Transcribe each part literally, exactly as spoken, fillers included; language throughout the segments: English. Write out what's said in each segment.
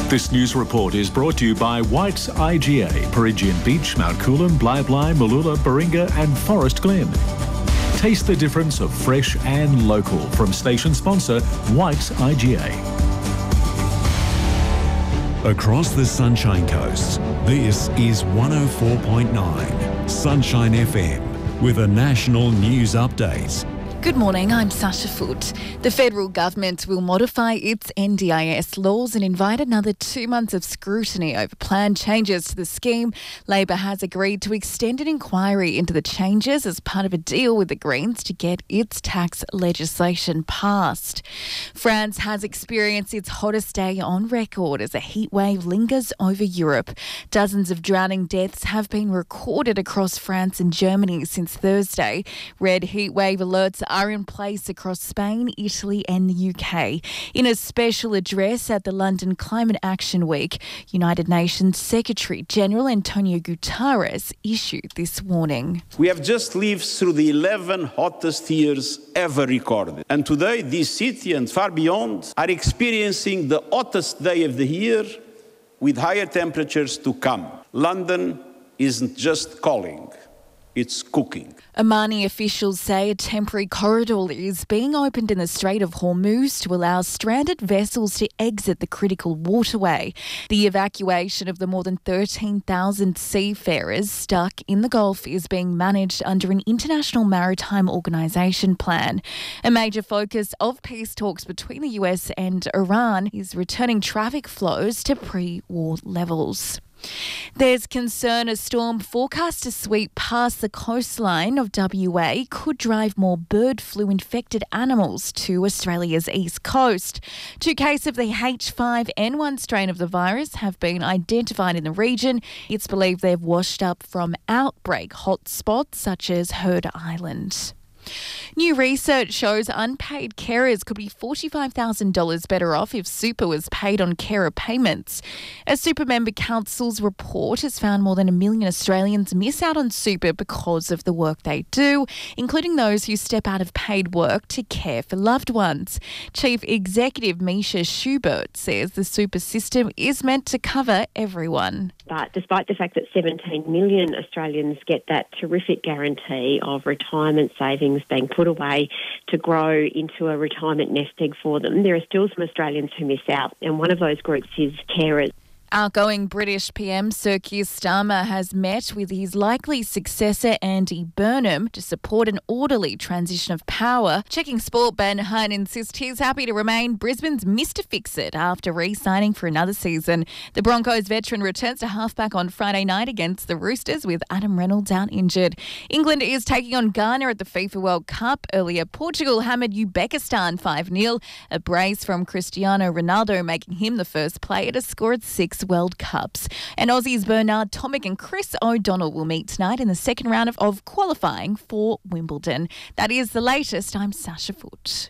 This news report is brought to you by White's I G A, Perigian Beach, Mount Coolum, Bly Bly, Mooloolah, Baringa and Forest Glen. Taste the difference of fresh and local from station sponsor White's I G A. Across the Sunshine Coast, this is one oh four point nine Sunshine F M with a national news update. Good morning, I'm Sasha Foote. The federal government will modify its N D I S laws and invite another two months of scrutiny over planned changes to the scheme. Labor has agreed to extend an inquiry into the changes as part of a deal with the Greens to get its tax legislation passed. France has experienced its hottest day on record as a heatwave lingers over Europe. Dozens of drowning deaths have been recorded across France and Germany since Thursday. Red heatwave alerts are in place across Spain, Italy and the U K. In a special address at the London Climate Action Week, United Nations Secretary-General Antonio Guterres issued this warning. We have just lived through the eleven hottest years ever recorded. And today, this city and far beyond are experiencing the hottest day of the year with higher temperatures to come. London isn't just calling, it's cooking. Omani officials say a temporary corridor is being opened in the Strait of Hormuz to allow stranded vessels to exit the critical waterway. The evacuation of the more than thirteen thousand seafarers stuck in the Gulf is being managed under an International Maritime Organization plan. A major focus of peace talks between the U S and Iran is returning traffic flows to pre-war levels. There's concern a storm forecast to sweep past the coastline of W A could drive more bird flu infected animals to Australia's east coast. Two cases of the H five N one strain of the virus have been identified in the region. It's believed they've washed up from outbreak hotspots such as Heard Island. New research shows unpaid carers could be forty-five thousand dollars better off if super was paid on carer payments. A Super Member Council's report has found more than a million Australians miss out on super because of the work they do, including those who step out of paid work to care for loved ones. Chief Executive Misha Schubert says the super system is meant to cover everyone. But despite the fact that seventeen million Australians get that terrific guarantee of retirement savings being put away to grow into a retirement nest egg for them, there are still some Australians who miss out, and one of those groups is carers. Outgoing British P M Sir Keir Starmer has met with his likely successor Andy Burnham to support an orderly transition of power. Checking sport, Ben Hunt insists he's happy to remain Brisbane's Mister Fix-It after re-signing for another season. The Broncos veteran returns to halfback on Friday night against the Roosters with Adam Reynolds out injured. England is taking on Ghana at the FIFA World Cup. Earlier, Portugal hammered Uzbekistan five nil. A brace from Cristiano Ronaldo making him the first player to score at six World Cups. And Aussies Bernard Tomic and Chris O'Donnell will meet tonight in the second round of, of qualifying for Wimbledon. That is the latest. I'm Sasha Foote.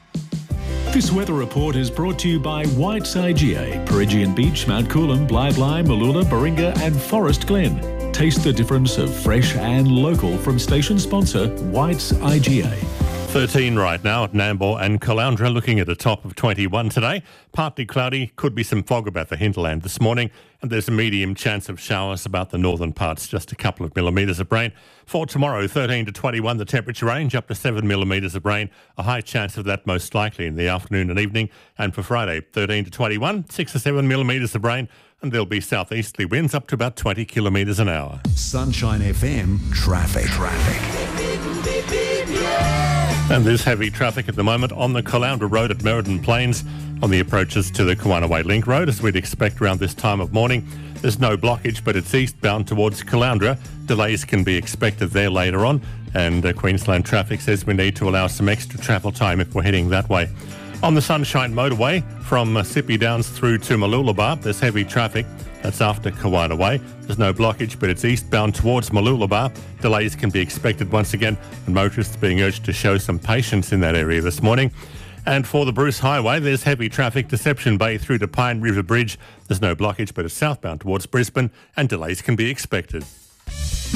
This weather report is brought to you by White's I G A, Perigian Beach, Mount Coolum, Bly Bly, Mooloolah, Baringa and Forest Glen. Taste the difference of fresh and local from station sponsor White's I G A. thirteen right now at Nambour and Caloundra, looking at a top of twenty-one today. Partly cloudy, could be some fog about the hinterland this morning, and there's a medium chance of showers about the northern parts, just a couple of millimetres of rain. For tomorrow, thirteen to twenty-one, the temperature range up to seven millimetres of rain, a high chance of that most likely in the afternoon and evening. And for Friday, thirteen to twenty-one, six to seven millimetres of rain, and there'll be southeasterly winds up to about twenty kilometres an hour. Sunshine F M traffic. Traffic. And there's heavy traffic at the moment on the Caloundra Road at Merredin Plains on the approaches to the Kawanaway Link Road, as we'd expect around this time of morning. There's no blockage, but it's eastbound towards Caloundra. Delays can be expected there later on, and uh, Queensland Traffic says we need to allow some extra travel time if we're heading that way. On the Sunshine Motorway from uh, Sippy Downs through to Mooloolaba, there's heavy traffic. That's after Kawanaway. There's no blockage, but it's eastbound towards Mooloolaba. Delays can be expected once again, and motorists being urged to show some patience in that area this morning. And for the Bruce Highway, there's heavy traffic Deception Bay through to Pine River Bridge. There's no blockage, but it's southbound towards Brisbane, and delays can be expected.